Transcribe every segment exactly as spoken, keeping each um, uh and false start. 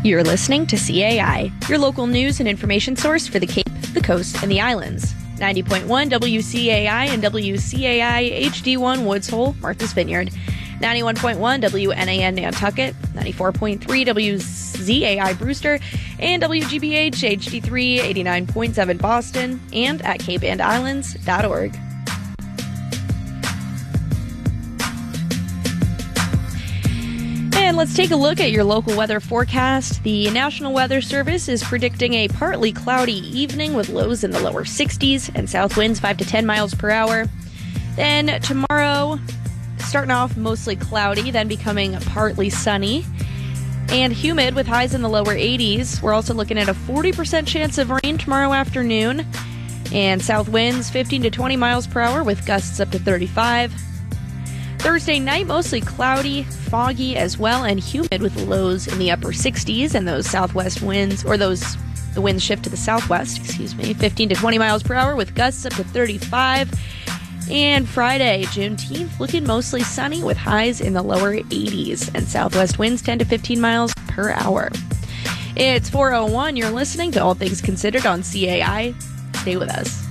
You're listening to C A I, your local news and information source for the Cape, the Coast, and the Islands. ninety point one W C A I and W C A I H D one Woods Hole, Martha's Vineyard. ninety-one point one W N A N Nantucket, ninety-four point three W Z A I Brewster, and W G B H H D three eighty-nine point seven Boston, and at cape and islands dot org. And let's take a look at your local weather forecast. The National Weather Service is predicting a partly cloudy evening with lows in the lower sixties and south winds five to ten miles per hour. Then tomorrow, starting off mostly cloudy, then becoming partly sunny and humid with highs in the lower eighties. We're also looking at a forty percent chance of rain tomorrow afternoon, and south winds fifteen to twenty miles per hour with gusts up to thirty-five. Thursday night, mostly cloudy, foggy as well, and humid with lows in the upper sixties, and those southwest winds, or those, the winds shift to the southwest, excuse me, fifteen to twenty miles per hour with gusts up to thirty-five. And Friday, Juneteenth, looking mostly sunny with highs in the lower eighties, and southwest winds ten to fifteen miles per hour. It's four oh one, you're listening to All Things Considered on C A I. Stay with us.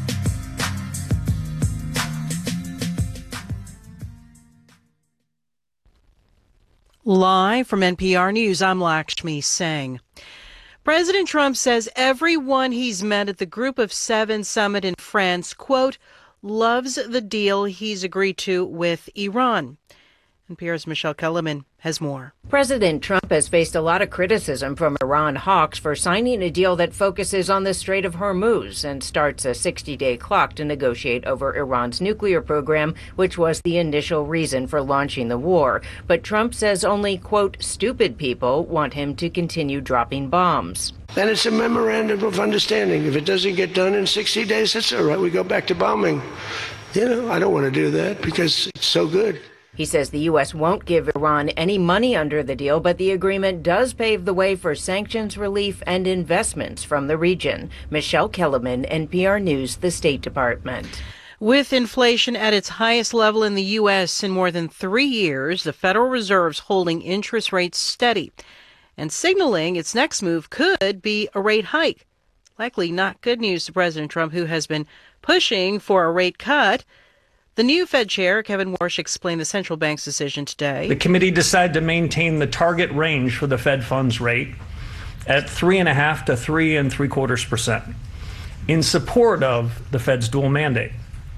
Live from N P R News, I'm Lakshmi Singh. President Trump says everyone he's met at the Group of Seven summit in France, quote, loves the deal he's agreed to with Iran. N P R's Michelle Kellerman has more. President Trump has faced a lot of criticism from Iran hawks for signing a deal that focuses on the Strait of Hormuz and starts a sixty-day clock to negotiate over Iran's nuclear program, which was the initial reason for launching the war. But Trump says only, quote, stupid people want him to continue dropping bombs. Then it's a memorandum of understanding. If it doesn't get done in sixty days, that's all right. We go back to bombing. You know, I don't want to do that because it's so good. He says the U S won't give Iran any money under the deal, but the agreement does pave the way for sanctions relief and investments from the region. Michelle Kellerman, N P R News, the State Department. With inflation at its highest level in the U S in more than three years, the Federal Reserve's holding interest rates steady and signaling its next move could be a rate hike. Likely not good news to President Trump, who has been pushing for a rate cut. The new Fed chair, Kevin Warsh, explained the central bank's decision today. The committee decided to maintain the target range for the Fed funds rate at three and a half to three and three quarters percent in support of the Fed's dual mandate.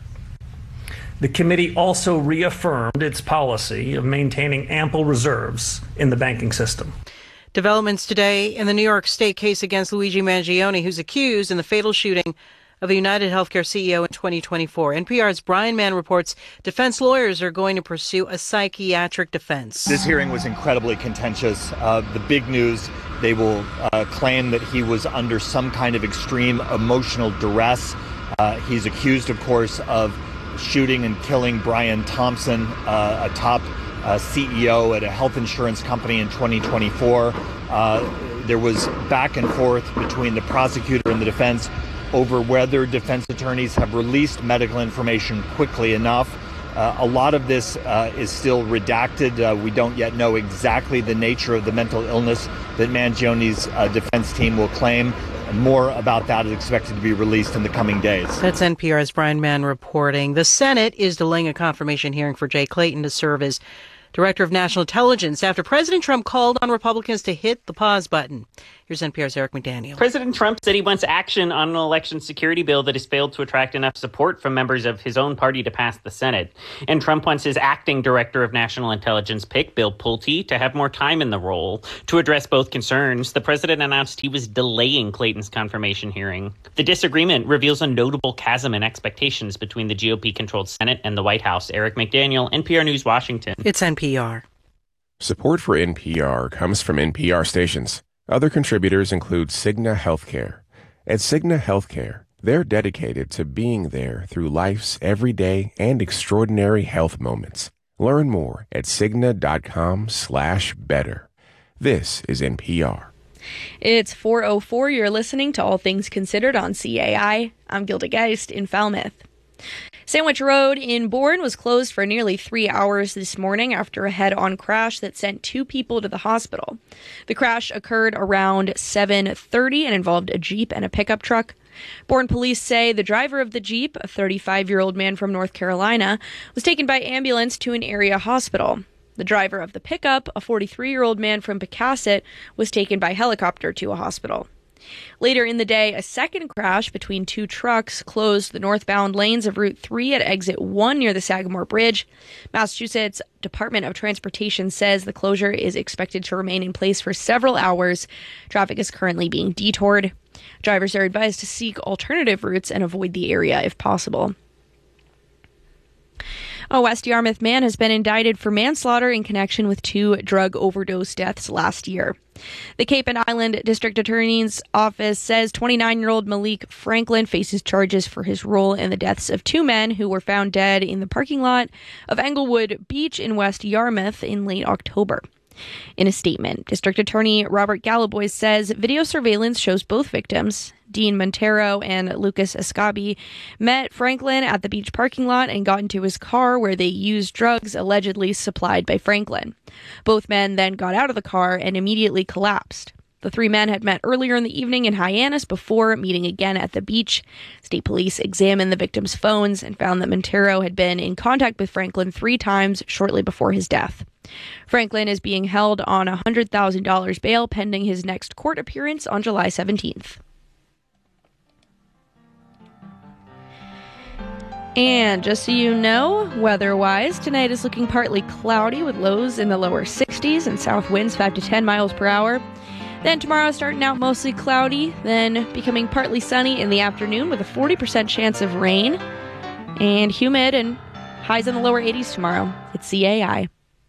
The committee also reaffirmed its policy of maintaining ample reserves in the banking system. Developments today in the New York State case against Luigi Mangione, who's accused in the fatal shooting of the United Healthcare C E O in twenty twenty-four. N P R's Brian Mann reports defense lawyers are going to pursue a psychiatric defense. This hearing was incredibly contentious. Uh, the big news, they will uh, claim that he was under some kind of extreme emotional duress. Uh, he's accused, of course, of shooting and killing Brian Thompson, uh, a top uh, C E O at a health insurance company in twenty twenty-four. Uh, there was back and forth between the prosecutor and the defense over whether defense attorneys have released medical information quickly enough. Uh, a lot of this uh, is still redacted. Uh, we don't yet know exactly the nature of the mental illness that Mangione's uh, defense team will claim. And more about that is expected to be released in the coming days. That's N P R's Brian Mann reporting. The Senate is delaying a confirmation hearing for Jay Clayton to serve as Director of National Intelligence after President Trump called on Republicans to hit the pause button. Here's N P R's Eric McDaniel. President Trump said he wants action on an election security bill that has failed to attract enough support from members of his own party to pass the Senate. And Trump wants his acting Director of National Intelligence pick, Bill Pulte, to have more time in the role. To address both concerns, the president announced he was delaying Clayton's confirmation hearing. The disagreement reveals a notable chasm in expectations between the G O P-controlled Senate and the White House. Eric McDaniel, N P R News, Washington. It's N P R. Support for N P R comes from N P R stations. Other contributors include Cigna Healthcare. At Cigna Healthcare, they're dedicated to being there through life's everyday and extraordinary health moments. Learn more at Cigna.com slash better. This is N P R. It's four oh four. You're listening to All Things Considered on C A I. I'm Gilda Geist in Falmouth. Sandwich Road in Bourne was closed for nearly three hours this morning after a head-on crash that sent two people to the hospital. The crash occurred around seven thirty and involved a Jeep and a pickup truck. Bourne police say the driver of the Jeep, a thirty-five-year-old man from North Carolina, was taken by ambulance to an area hospital. The driver of the pickup, a forty-three-year-old man from Pecasset, was taken by helicopter to a hospital. Later in the day, a second crash between two trucks closed the northbound lanes of Route three at Exit one near the Sagamore Bridge. Massachusetts Department of Transportation says the closure is expected to remain in place for several hours. Traffic is currently being detoured. Drivers are advised to seek alternative routes and avoid the area if possible. A West Yarmouth man has been indicted for manslaughter in connection with two drug overdose deaths last year. The Cape and Island District Attorney's Office says twenty-nine-year-old Malik Franklin faces charges for his role in the deaths of two men who were found dead in the parking lot of Englewood Beach in West Yarmouth in late October. In a statement, District Attorney Robert Galliboy says video surveillance shows both victims, Dean Montero and Lucas Escabi, met Franklin at the beach parking lot and got into his car where they used drugs allegedly supplied by Franklin. Both men then got out of the car and immediately collapsed. The three men had met earlier in the evening in Hyannis before meeting again at the beach. State police examined the victims' phones and found that Montero had been in contact with Franklin three times shortly before his death. Franklin is being held on a one hundred thousand dollars bail pending his next court appearance on July seventeenth. And just so you know, weather-wise, tonight is looking partly cloudy with lows in the lower sixties and south winds five to ten miles per hour. Then tomorrow starting out mostly cloudy, then becoming partly sunny in the afternoon with a forty percent chance of rain. And humid and highs in the lower eighties tomorrow. It's C A I.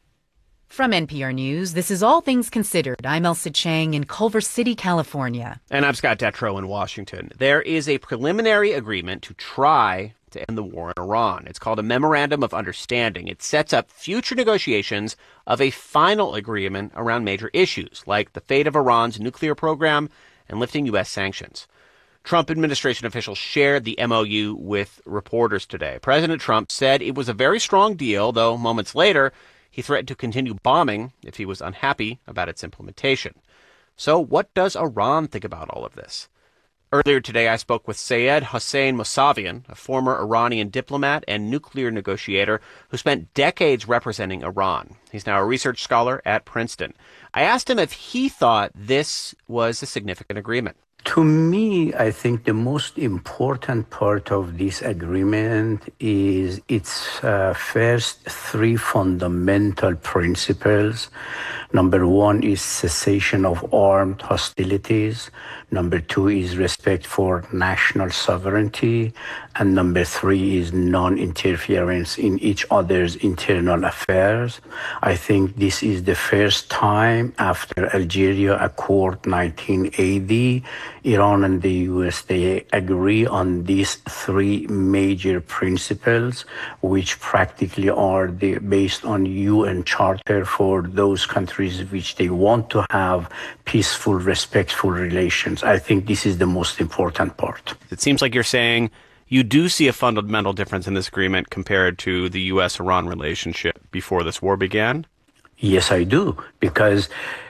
From N P R News, this is All Things Considered. I'm Elsa Chang in Culver City, California. And I'm Scott Detrow in Washington. There is a preliminary agreement to try to end the war in Iran. It's called a Memorandum of Understanding. It sets up future negotiations of a final agreement around major issues, like the fate of Iran's nuclear program and lifting U S sanctions. Trump administration officials shared the M O U with reporters today. President Trump said it was a very strong deal, though moments later, he threatened to continue bombing if he was unhappy about its implementation. So what does Iran think about all of this? Earlier today, I spoke with Sayed Hossein Mousavian, a former Iranian diplomat and nuclear negotiator who spent decades representing Iran. He's now a research scholar at Princeton. I asked him if he thought this was a significant agreement. To me, I think the most important part of this agreement is its uh, first three fundamental principles. Number one is cessation of armed hostilities. Number two is respect for national sovereignty. And number three is non-interference in each other's internal affairs. I think this is the first time after Algeria Accord nineteen eighty, Iran and the U S, they agree on these three major principles, which practically are the, based on U N Charter for those countries which they want to have peaceful, respectful relations. I think this is the most important part. It seems like you're saying you do see a fundamental difference in this agreement compared to the U S Iran relationship before this war began? Yes, I do, because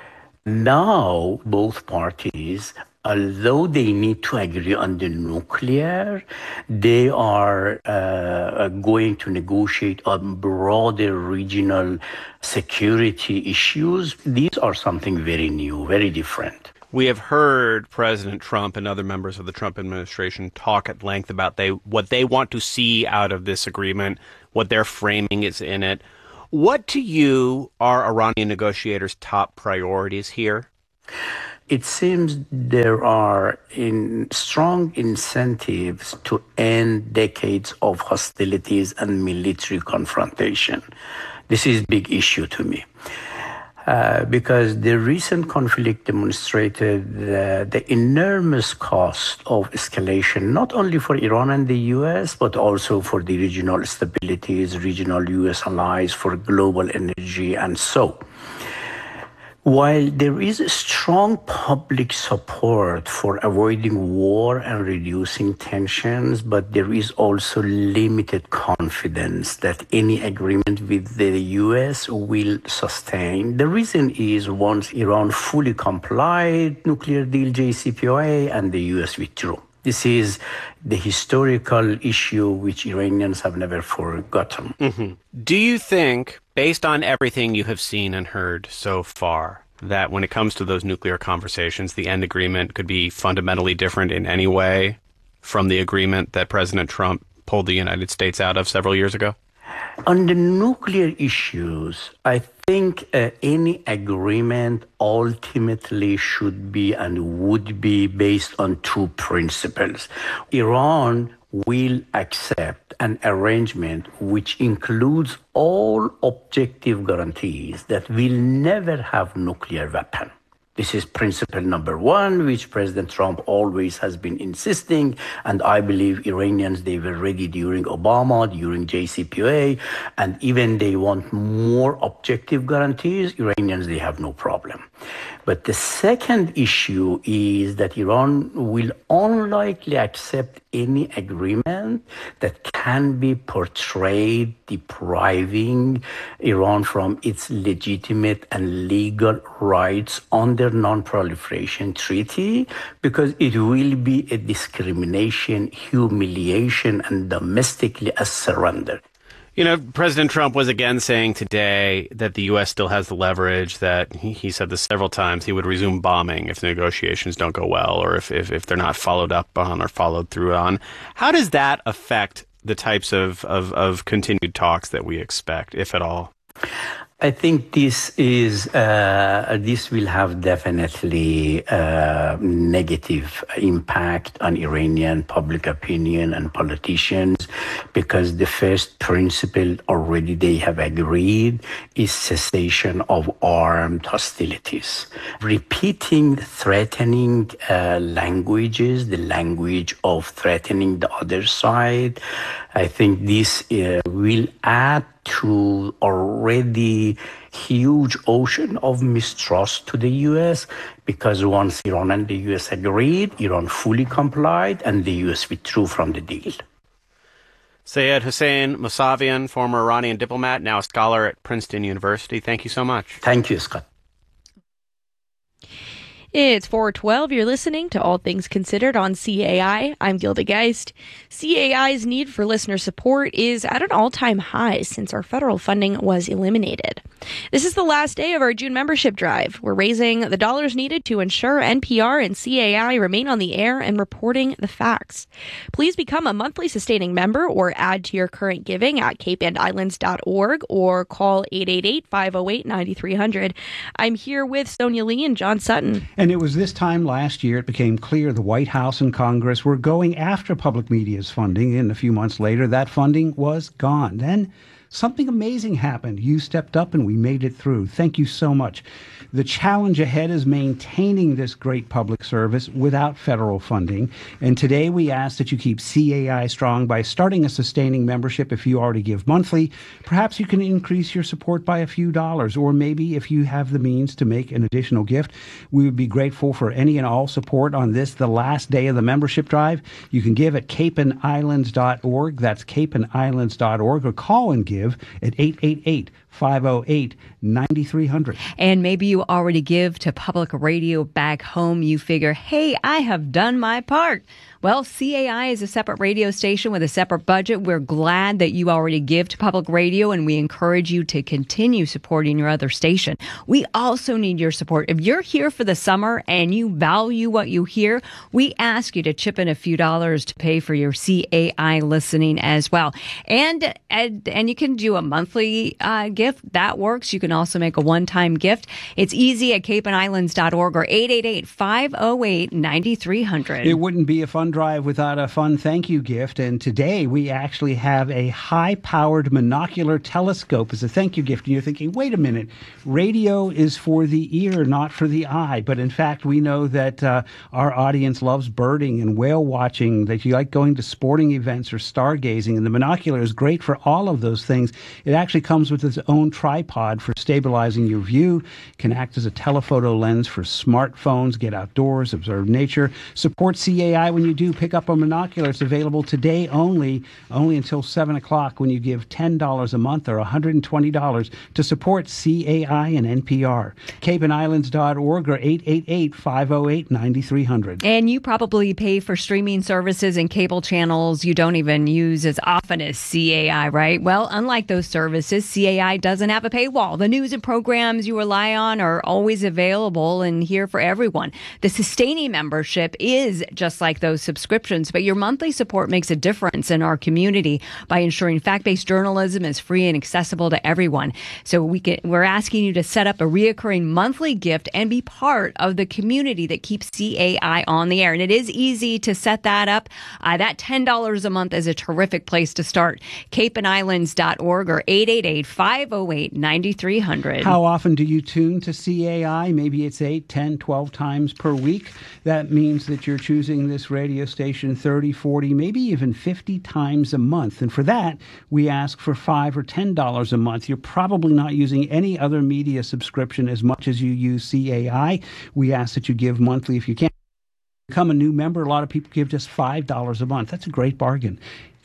now both parties, although they need to agree on the nuclear, they are uh, going to negotiate on broader regional security issues. These are something very new, very different. We have heard President Trump and other members of the Trump administration talk at length about they what they want to see out of this agreement, what their framing is in it. What to you are Iranian negotiators' top priorities here? It seems there are in strong incentives to end decades of hostilities and military confrontation. This is a big issue to me. Uh, because the recent conflict demonstrated uh, the enormous cost of escalation, not only for Iran and the U S, but also for the regional stabilities, regional U S allies, for global energy, and so. While there is strong public support for avoiding war and reducing tensions, but there is also limited confidence that any agreement with the U S will sustain. The reason is once Iran fully complied, nuclear deal J C P O A, and the U S withdrew. This is the historical issue which Iranians have never forgotten. Mm-hmm. Do you think, based on everything you have seen and heard so far, that when it comes to those nuclear conversations, the end agreement could be fundamentally different in any way from the agreement that President Trump pulled the United States out of several years ago? On the nuclear issues, I think uh, any agreement ultimately should be and would be based on two principles. Iran will accept an arrangement which includes all objective guarantees that we'll never have nuclear weapon. This is principle number one, which President Trump always has been insisting, and I believe Iranians, they were ready during Obama, during J C P O A, and even they want more objective guarantees, Iranians, they have no problem. But the second issue is that Iran will unlikely accept any agreement that can be portrayed depriving Iran from its legitimate and legal rights under non-proliferation treaty, because it will be a discrimination, humiliation, and domestically a surrender. You know, President Trump was again saying today that the U S still has the leverage, that he, he said this several times, he would resume bombing if the negotiations don't go well or if, if, if they're not followed up on or followed through on. How does that affect the types of, of, of continued talks that we expect, if at all? I think this is uh, this will have definitely uh, negative impact on Iranian public opinion and politicians, because the first principle already they have agreed is cessation of armed hostilities. Repeating threatening uh, languages, the language of threatening the other side, I think this uh, will add to already huge ocean of mistrust to the U S, because once Iran and the U S agreed, Iran fully complied, and the U S withdrew from the deal. Sayed Hossein Mousavian, former Iranian diplomat, now a scholar at Princeton University. Thank you so much. Thank you, Scott. It's four twelve. You're listening to All Things Considered on C A I. I'm Gilda Geist. C A I's need for listener support is at an all-time high since our federal funding was eliminated. This is the last day of our June membership drive. We're raising the dollars needed to ensure N P R and C A I remain on the air and reporting the facts. Please become a monthly sustaining member or add to your current giving at cape and islands dot org or call eight eight eight, five oh eight, nine three hundred. I'm here with Sonia Lee and John Sutton. And it was this time last year it became clear the White House and Congress were going after public media's funding, and a few months later that funding was gone. Then something amazing happened. You stepped up and we made it through. Thank you so much. The challenge ahead is maintaining this great public service without federal funding. And today we ask that you keep C A I strong by starting a sustaining membership. If you already give monthly, perhaps you can increase your support by a few dollars. Or maybe if you have the means to make an additional gift, we would be grateful for any and all support on this, the last day of the membership drive. You can give at cape and islands dot org. That's cape and islands dot org, or call and give at eight eight eight, five oh eight, nine three hundred. And maybe you already give to public radio back home. You figure, hey, I have done my part. Well, C A I is a separate radio station with a separate budget. We're glad that you already give to public radio, and we encourage you to continue supporting your other station. We also need your support. If you're here for the summer and you value what you hear, we ask you to chip in a few dollars to pay for your C A I listening as well. And and, and you can do a monthly uh, gift. That works. You can also make a one-time gift. It's easy at cape and islands dot org or eight eight eight, five oh eight, nine three hundred. It wouldn't be a fun drive without a fun thank you gift, and today we actually have a high-powered monocular telescope as a thank you gift. And you're thinking, wait a minute, radio is for the ear, not for the eye. But in fact, we know that uh, our audience loves birding and whale watching, that you like going to sporting events or stargazing, and the monocular is great for all of those things. It actually comes with its own own tripod for stabilizing your view. It can act as a telephoto lens for smartphones. Get outdoors, observe nature. Support C A I when you do. Pick up a monocular. It's available today only, only until seven o'clock when you give ten dollars a month or one hundred twenty dollars to support C A I and N P R. Cape and Islands dot org or eight eight eight, five oh eight, nine three hundred. And you probably pay for streaming services and cable channels you don't even use as often as C A I, right? Well, unlike those services, C A I doesn't have a paywall. The news and programs you rely on are always available and here for everyone. The sustaining membership is just like those subscriptions, but your monthly support makes a difference in our community by ensuring fact-based journalism is free and accessible to everyone. So we can, we're asking you to set up a reoccurring monthly gift and be part of the community that keeps C A I on the air. And it is easy to set that up. Uh, that ten dollars a month is a terrific place to start. Cape and Islands dot org or eight eight eight, five oh eight, nine three hundred. How often do you tune to C A I? Maybe it's eight, ten, twelve times per week. That means that you're choosing this radio station thirty, forty, maybe even fifty times a month. And for that, we ask for five or ten dollars a month. You're probably not using any other media subscription as much as you use C A I. We ask that you give monthly if you can. Become a new member. A lot of people give just five dollars a month. That's a great bargain.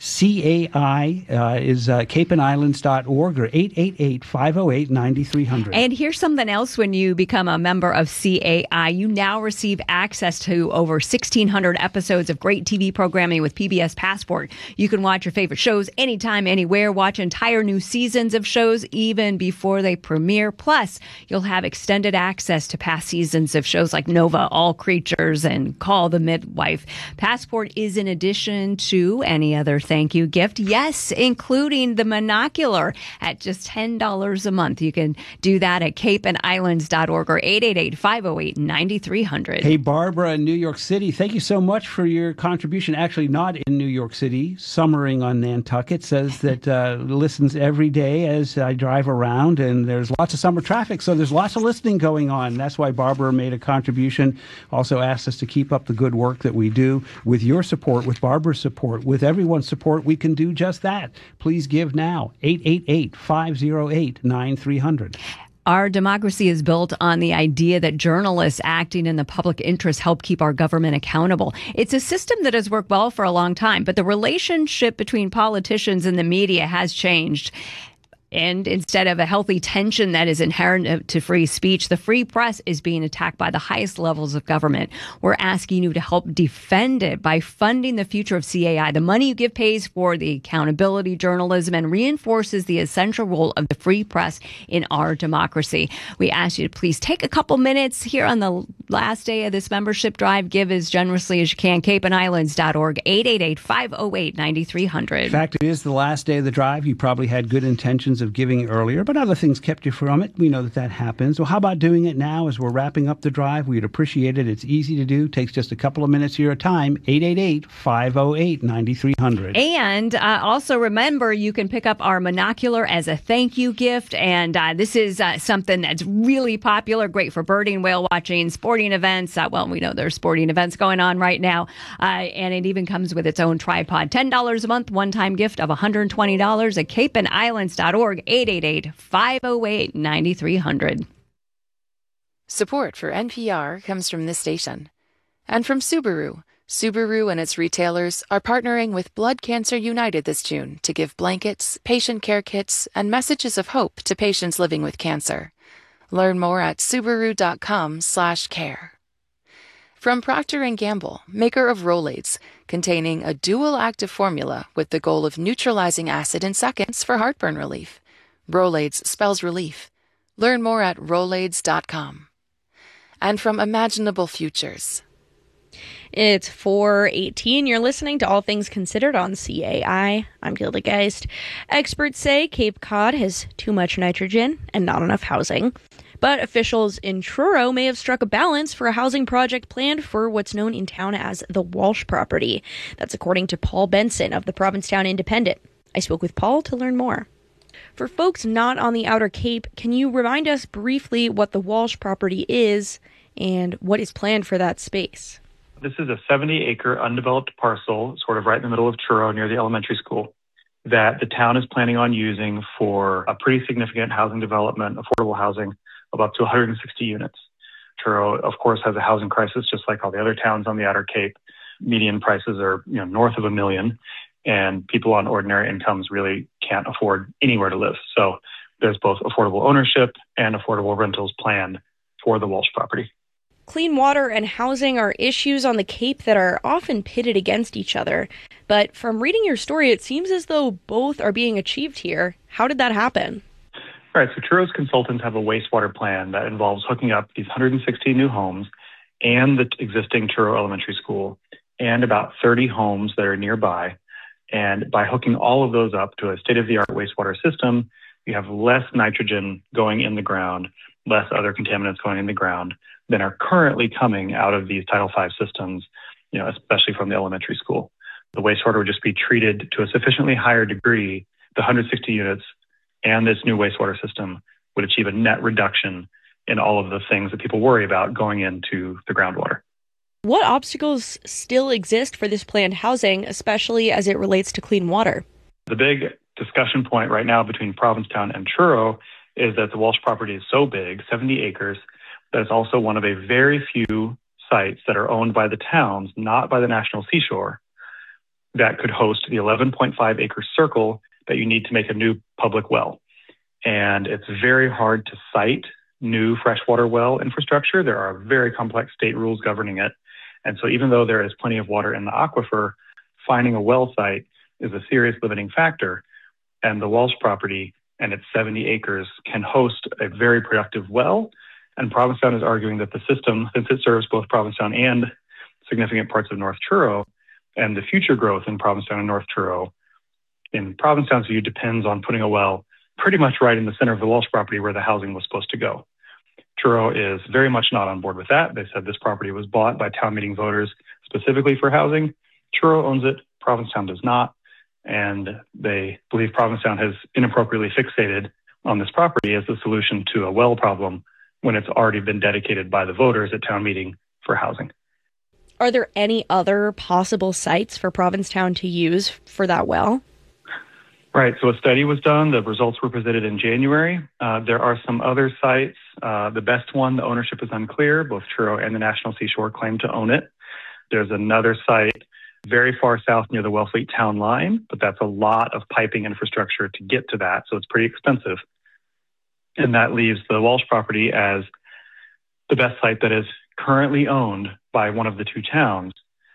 C A I uh, is uh, Cape and Islands dot org or eight eight eight, five oh eight, nine three hundred. And here's something else. When you become a member of C A I, you now receive access to over sixteen hundred episodes of great T V programming with P B S Passport. You can watch your favorite shows anytime, anywhere, watch entire new seasons of shows even before they premiere. Plus, you'll have extended access to past seasons of shows like Nova, All Creatures, and Call the Midwife. Passport is in addition to any other thank you gift. Yes, including the monocular at just ten dollars a month. You can do that at Cape and Islands dot org or eight eight eight, five oh eight, nine three hundred. Hey, Barbara in New York City, thank you so much for your contribution. Actually, not in New York City, summering on Nantucket, says that uh, listens every day as I drive around, and there's lots of summer traffic, so there's lots of listening going on. That's why Barbara made a contribution. Also asked us to keep up the good work that we do. With your support, with Barbara's support, with everyone's support, we can do just that. Please give now. eight eight eight, five oh eight, nine three hundred. Our democracy is built on the idea that journalists acting in the public interest help keep our government accountable. It's a system that has worked well for a long time, but the relationship between politicians and the media has changed. And instead of a healthy tension that is inherent to free speech, the free press is being attacked by the highest levels of government. We're asking you to help defend it by funding the future of C A I. The money you give pays for the accountability journalism and reinforces the essential role of the free press in our democracy. We ask you to please take a couple minutes here on the last day of this membership drive. Give as generously as you can. Cape and Islands dot org, eight eight eight, five oh eight, nine three hundred. In fact, it is the last day of the drive. You probably had good intentions of giving earlier, but other things kept you from it. We know that that happens. Well, how about doing it now as we're wrapping up the drive? We'd appreciate it. It's easy to do. Takes just a couple of minutes of your time. eight eight eight, five oh eight, nine three hundred. And uh, also remember, you can pick up our monocular as a thank you gift. And uh, this is uh, something that's really popular, great for birding, whale watching, sporting events. Uh, well, we know there's sporting events going on right now. Uh, and it even comes with its own tripod. ten dollars a month, one-time gift of one hundred twenty dollars at Cape and Islands dot org, eight eight eight, five oh eight, nine three hundred. Support for N P R comes from this station. And from Subaru. Subaru and its retailers are partnering with Blood Cancer United this June to give blankets, patient care kits, and messages of hope to patients living with cancer. Learn more at Subaru.com slash care. From Procter and Gamble, maker of Rolaids, containing a dual active formula with the goal of neutralizing acid in seconds for heartburn relief. Rolaids spells relief. Learn more at Rolaids dot com. And from Imaginable Futures. It's four eighteen. You're listening to All Things Considered on C A I. I'm Gilda Geist. Experts say Cape Cod has too much nitrogen and not enough housing. But officials in Truro may have struck a balance for a housing project planned for what's known in town as the Walsh property. That's according to Paul Benson of the Provincetown Independent. I spoke with Paul to learn more. For folks not on the Outer Cape, can you remind us briefly what the Walsh property is and what is planned for that space? This is a seventy acre undeveloped parcel, sort of right in the middle of Truro near the elementary school. that the town is planning on using for a pretty significant housing development, affordable housing of up to one hundred sixty units. Truro, of course, has a housing crisis just like all the other towns on the Outer Cape. Median prices are, you know, north of a million, and people on ordinary incomes really can't afford anywhere to live. So there's both affordable ownership and affordable rentals planned for the Walsh property. Clean water and housing are issues on the Cape that are often pitted against each other. But from reading your story, it seems as though both are being achieved here. How did that happen? All right, so Truro's consultants have a wastewater plan that involves hooking up these one hundred sixty new homes and the existing Truro Elementary School and about thirty homes that are nearby. And by hooking all of those up to a state-of-the-art wastewater system, you have less nitrogen going in the ground, less other contaminants going in the ground than are currently coming out of these Title five systems, you know, especially from the elementary school. The wastewater would just be treated to a sufficiently higher degree. The one hundred sixty units and this new wastewater system would achieve a net reduction in all of the things that people worry about going into the groundwater. What obstacles still exist for this planned housing, especially as it relates to clean water? The big discussion point right now between Provincetown and Truro is that the Walsh property is so big, seventy acres, that it's also one of a very few sites that are owned by the towns, not by the National Seashore, that could host the eleven point five acre circle that you need to make a new public well. And it's very hard to site new freshwater well infrastructure. There are very complex state rules governing it. And so even though there is plenty of water in the aquifer, finding a well site is a serious limiting factor. And the Walsh property and its seventy acres can host a very productive well. And Provincetown is arguing that the system, since it serves both Provincetown and significant parts of North Truro, and the future growth in Provincetown and North Truro, in Provincetown's view, depends on putting a well pretty much right in the center of the Walsh property where the housing was supposed to go. Truro is very much not on board with that. They said this property was bought by town meeting voters specifically for housing. Truro owns it, Provincetown does not. And they believe Provincetown has inappropriately fixated on this property as the solution to a well problem when it's already been dedicated by the voters at town meeting for housing. Are there any other possible sites for Provincetown to use for that well? Right. So a study was done. The results were presented in January. Uh, there are some other sites. Uh, the best one, the ownership is unclear. Both Truro and the National Seashore claim to own it. There's another site very far south near the Wellfleet town line, but that's a lot of piping infrastructure to get to that. So it's pretty expensive. And that leaves the Walsh property as the best site that is currently owned by one of the two towns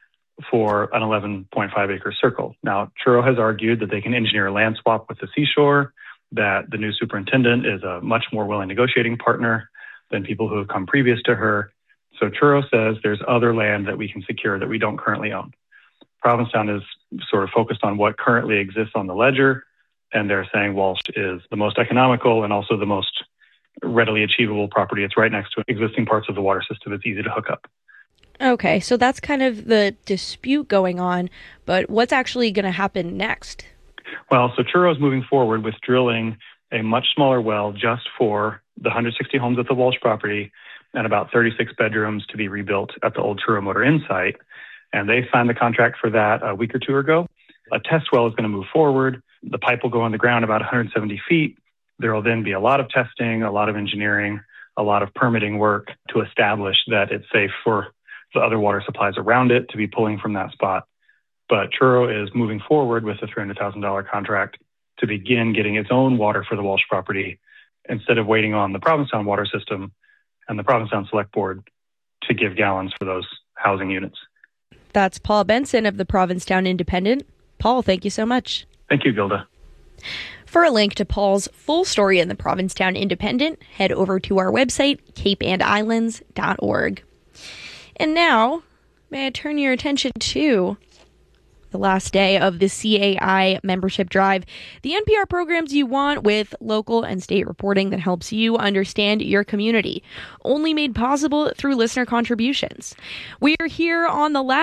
for an eleven point five acre circle. Now, Truro has argued that they can engineer a land swap with the seashore, that the new superintendent is a much more willing negotiating partner than people who have come previous to her. So Truro says there's other land that we can secure that we don't currently own. Provincetown is sort of focused on what currently exists on the ledger, and they're saying Walsh is the most economical and also the most readily achievable property. It's right next to existing parts of the water system. It's easy to hook up. Okay, so that's kind of the dispute going on, but what's actually going to happen next? Well, so Truro is moving forward with drilling a much smaller well just for the one hundred sixty homes at the Walsh property and about thirty-six bedrooms to be rebuilt at the old Truro Motor Inn site. And they signed the contract for that a week or two ago. A test well is going to move forward. The pipe will go in the ground about one hundred seventy feet. There will then be a lot of testing, a lot of engineering, a lot of permitting work to establish that it's safe for the other water supplies around it to be pulling from that spot. But Truro is moving forward with a three hundred thousand dollars contract to begin getting its own water for the Walsh property instead of waiting on the Provincetown water system and the Provincetown Select Board to give gallons for those housing units. That's Paul Benson of the Provincetown Independent. Paul, thank you so much. Thank you, Gilda. For a link to Paul's full story in the Provincetown Independent, head over to our website, cape and islands dot org. And now, may I turn your attention to the last day of the C A I membership drive, the N P R programs you want with local and state reporting that helps you understand your community, only made possible through listener contributions. We are here on the last